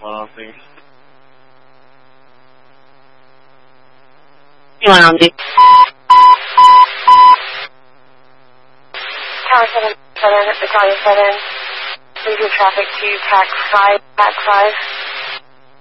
106. Tower 7, Battalion 7, leave your traffic to TAC 5, TAC 5.